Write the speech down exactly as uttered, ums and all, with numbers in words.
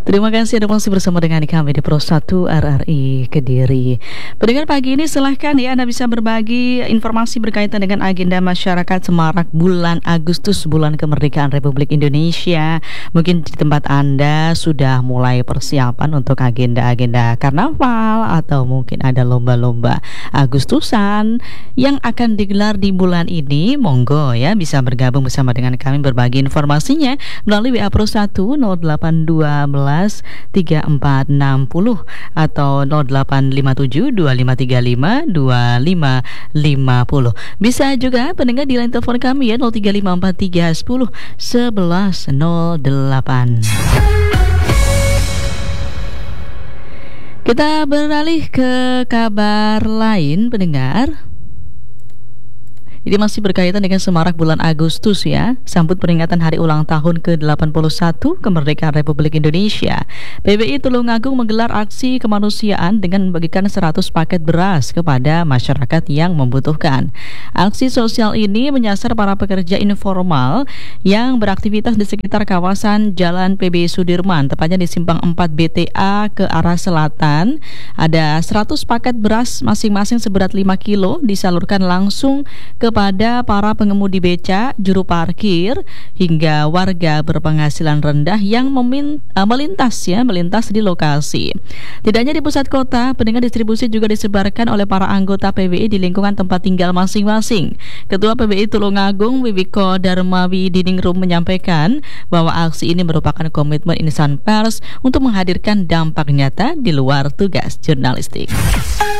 Terima kasih Anda masih bersama dengan kami di Pro satu R R I Kediri. Pendengar pagi ini silahkan ya Anda bisa berbagi informasi berkaitan dengan agenda masyarakat semarak bulan Agustus, bulan kemerdekaan Republik Indonesia. Mungkin di tempat Anda sudah mulai persiapan untuk agenda-agenda karnaval atau mungkin ada lomba-lomba Agustusan yang akan digelar di bulan ini. Monggo ya bisa bergabung bersama dengan kami berbagi informasinya melalui W A Pro satu nol delapan dua tiga empat enam nol atau nol delapan lima tujuh dua lima tiga lima dua lima lima nol. Bisa juga pendengar di line telepon kami ya nol tiga lima empat tiga satu nol satu satu nol delapan. Kita beralih ke kabar lain pendengar. Ini masih berkaitan dengan semarak bulan Agustus ya. Sambut peringatan hari ulang tahun ke delapan puluh satu kemerdekaan Republik Indonesia, P B I Tulungagung menggelar aksi kemanusiaan dengan membagikan seratus paket beras kepada masyarakat yang membutuhkan. Aksi sosial ini menyasar para pekerja informal yang beraktivitas di sekitar kawasan Jalan P B Sudirman, tepatnya di Simpang empat B T A ke arah selatan. Ada seratus paket beras masing-masing seberat lima kilo disalurkan langsung ke kepada para pengemudi beca, juru parkir, hingga warga berpenghasilan rendah yang memin, uh, melintas ya, melintas di lokasi. Tidak hanya di pusat kota, pendengar, distribusi juga disebarkan oleh para anggota P B I di lingkungan tempat tinggal masing-masing. Ketua P B I Tulungagung Wiwiko Darmawi Diningrum menyampaikan bahwa aksi ini merupakan komitmen insan pers untuk menghadirkan dampak nyata di luar tugas jurnalistik.